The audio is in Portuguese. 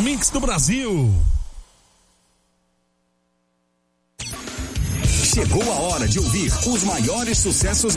mix do Brasil. Chegou a hora de ouvir os maiores sucessos